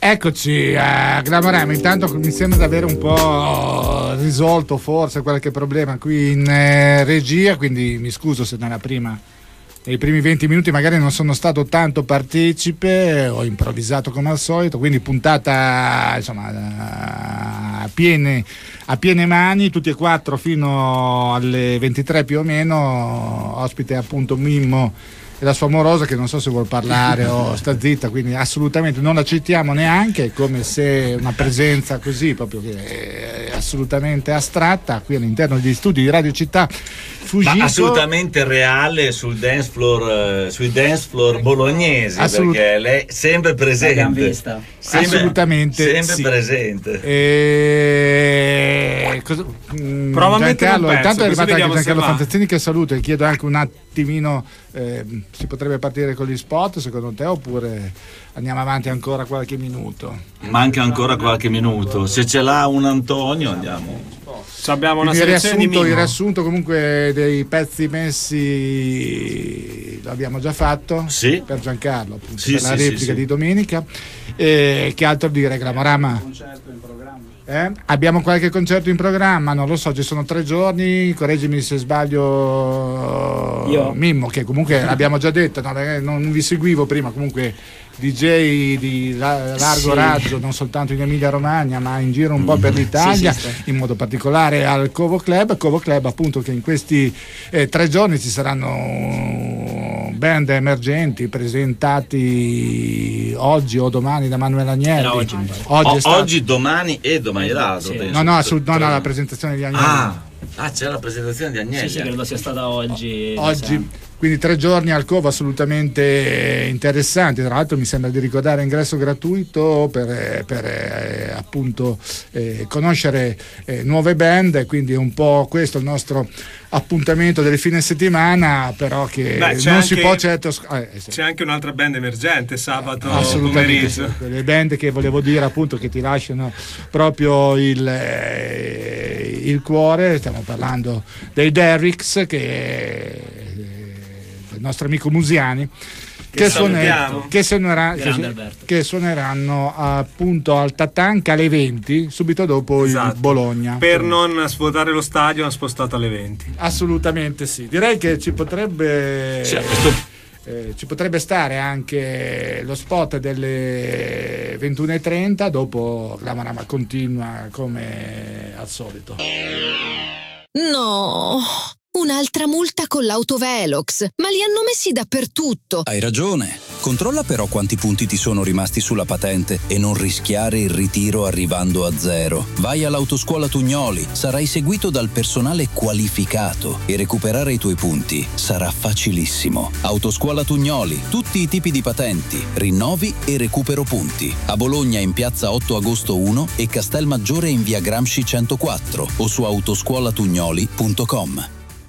Eccoci a Glamorama. Intanto mi sembra di avere un po' risolto forse qualche problema qui in regia, quindi mi scuso se nei primi 20 minuti magari non sono stato tanto partecipe, ho improvvisato come al solito, quindi puntata insomma a piene mani, tutti e quattro fino alle 23 più o meno, ospite appunto Mimmo e la sua amorosa, che non so se vuol parlare o sta zitta, quindi assolutamente non la citiamo neanche, come se una presenza così proprio che è assolutamente astratta qui all'interno degli studi di Radio Città Fujiko, ma assolutamente reale sui dance floor bolognesi, perché lei è sempre presente, assolutamente sempre sì. Presente. Prova a mettere un pezzo, intanto è arrivato anche Giancarlo Fantazzini, che saluto, e chiedo anche un attimino, si potrebbe partire con gli spot secondo te, oppure andiamo avanti ancora qualche minuto? Manca ancora qualche minuto, se ce l'ha un Antonio andiamo. Abbiamo una selezione il riassunto comunque dei pezzi messi l'abbiamo già fatto, sì, per Giancarlo, appunto, sì, per la replica di domenica. Che altro dire? Glamorama? Concerto in programma. Abbiamo qualche concerto in programma, non lo so, ci sono 3 giorni, correggimi se sbaglio. Mimmo, che comunque abbiamo già detto, no, non vi seguivo prima, comunque DJ di largo raggio, non soltanto in Emilia Romagna ma in giro un po' per l'Italia, in modo particolare al Covo Club appunto, che in questi 3 giorni ci saranno band emergenti presentati oggi o domani da Manuel Agnelli. Oggi, domani e domani l'altro. No, la presentazione di Agnelli. C'è la presentazione di Agnelli. Sì, credo sia stata oggi. Quindi 3 giorni al Covo assolutamente interessanti. Tra l'altro mi sembra di ricordare ingresso gratuito per appunto conoscere nuove band, quindi è un po' questo il nostro appuntamento del fine settimana, però che non si può certo c'è anche un'altra band emergente sabato pomeriggio, pomeriggio. Le band che volevo dire appunto che ti lasciano proprio il cuore. Stiamo parlando dei Derricks, del nostro amico Musiani, che suoneranno appunto al Tatanka alle 20, subito dopo il Bologna. Per non svuotare lo stadio hanno spostato alle 20. Assolutamente sì, direi che ci potrebbe stare anche lo spot delle 21:30, dopo Glamorama continua come al solito. No, un'altra multa con l'autovelox, ma li hanno messi dappertutto. Hai ragione. Controlla però quanti punti ti sono rimasti sulla patente e non rischiare il ritiro arrivando a 0. Vai all'Autoscuola Tugnoli, sarai seguito dal personale qualificato e recuperare i tuoi punti sarà facilissimo. Autoscuola Tugnoli, tutti i tipi di patenti, rinnovi e recupero punti. A Bologna in piazza 8 agosto 1 e Castelmaggiore in via Gramsci 104 o su autoscuolatugnoli.com.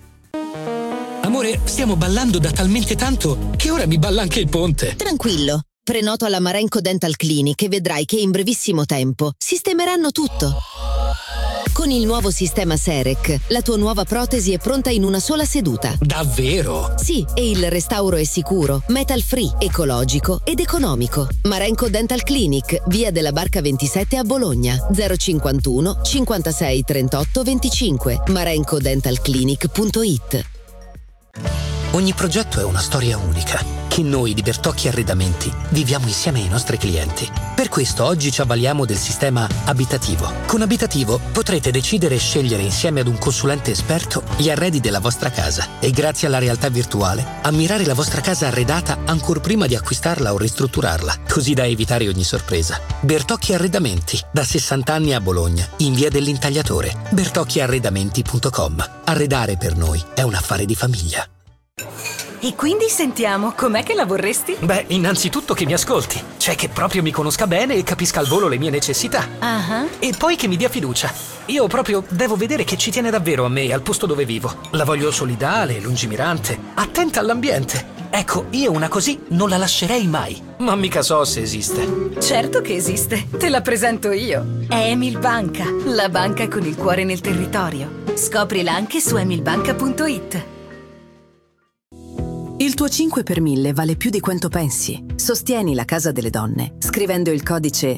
Amore, stiamo ballando da talmente tanto che ora mi balla anche il ponte. Tranquillo, prenoto alla Marenco Dental Clinic e vedrai che in brevissimo tempo sistemeranno tutto. Con il nuovo sistema Serec, la tua nuova protesi è pronta in una sola seduta. Davvero? Sì, e il restauro è sicuro, metal free, ecologico ed economico. Marenco Dental Clinic, via della Barca 27 a Bologna, 051 56 38 25, marencodentalclinic.it. Ogni progetto è una storia unica che noi di Bertocchi Arredamenti viviamo insieme ai nostri clienti. Per questo oggi ci avvaliamo del sistema abitativo. Con Abitativo potrete decidere e scegliere insieme ad un consulente esperto gli arredi della vostra casa e grazie alla realtà virtuale ammirare la vostra casa arredata ancor prima di acquistarla o ristrutturarla, così da evitare ogni sorpresa. Bertocchi Arredamenti, da 60 anni a Bologna, in via dell'Intagliatore. bertocchiarredamenti.com. Arredare per noi è un affare di famiglia. E quindi sentiamo, com'è che la vorresti? Beh, innanzitutto che mi ascolti, cioè che proprio mi conosca bene e capisca al volo le mie necessità. E poi che mi dia fiducia. Io proprio devo vedere che ci tiene davvero a me e al posto dove vivo. La voglio solidale, lungimirante, attenta all'ambiente. Ecco, io una così non la lascerei mai. Ma mica so se esiste. Certo che esiste, te la presento io. È Emil Banca, la banca con il cuore nel territorio. Scoprila anche su emilbanca.it. Il tuo 5 per 1000 vale più di quanto pensi. Sostieni la Casa delle Donne scrivendo il codice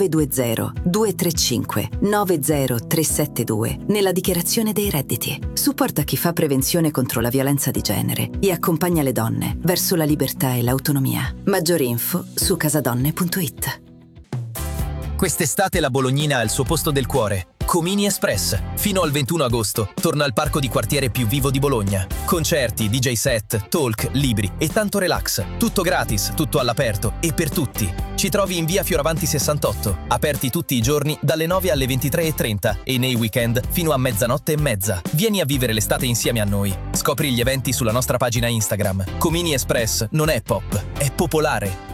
920-235-90372 nella dichiarazione dei redditi. Supporta chi fa prevenzione contro la violenza di genere e accompagna le donne verso la libertà e l'autonomia. Maggiori info su casadonne.it. Quest'estate la Bolognina ha il suo posto del cuore. Comini Express. Fino al 21 agosto torna al parco di quartiere più vivo di Bologna. Concerti, DJ set, talk, libri e tanto relax. Tutto gratis, tutto all'aperto e per tutti. Ci trovi in via Fioravanti 68, aperti tutti i giorni dalle 9 alle 23:30 e nei weekend fino a mezzanotte e mezza. Vieni a vivere l'estate insieme a noi. Scopri gli eventi sulla nostra pagina Instagram. Comini Express non è pop, è popolare.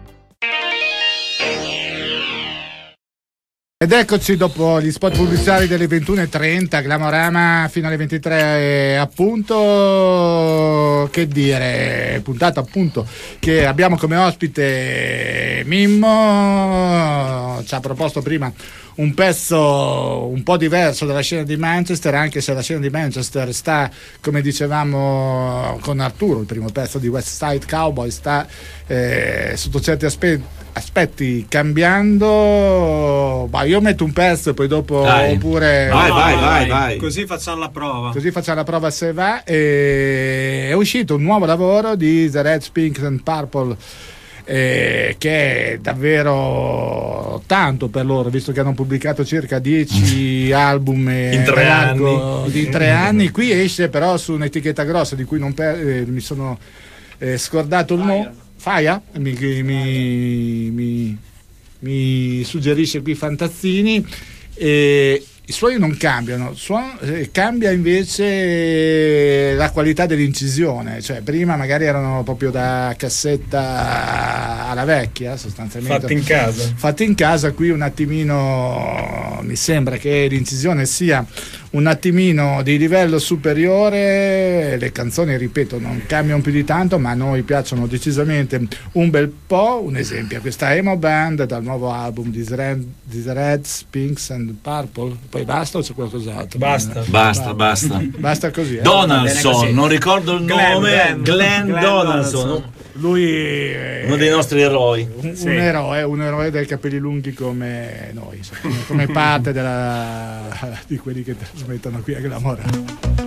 Ed eccoci dopo gli spot pubblicitari delle 21:30, Glamorama fino alle 23, appunto, che dire, puntata appunto che abbiamo come ospite Mimmo. Ci ha proposto prima un pezzo un po' diverso dalla scena di Manchester, anche se la scena di Manchester sta, come dicevamo con Arturo, il primo pezzo di West Side Cowboy, sta sotto certi aspetti cambiando. Io metto un pezzo e poi dopo oppure vai. Così facciamo la prova se va. È uscito un nuovo lavoro di The Reds, Pinks and Purple, che è davvero tanto per loro, visto che hanno pubblicato circa 10 album in 3 anni. di 3 anni. Qui esce però su un'etichetta grossa di cui non mi sono scordato il nome. Faia mi suggerisce qui Fantazzini. I suoni non cambiano, cambia invece la qualità dell'incisione, cioè prima magari erano proprio da cassetta alla vecchia, sostanzialmente fatti in casa. Qui un attimino mi sembra che l'incisione sia un attimino di livello superiore. Le canzoni, ripeto, non cambiano più di tanto, ma a noi piacciono decisamente un bel po'. Un esempio, questa Emo Band dal nuovo album di The Reds, Pinks and Purple. Poi basta o c'è qualcos'altro? Basta così. Donaldson, non ricordo il nome. Glenn Donaldson. Lui è uno dei nostri eroi. Un eroe dai capelli lunghi come noi, come parte di quelli che trasmettono qui a Glamorama.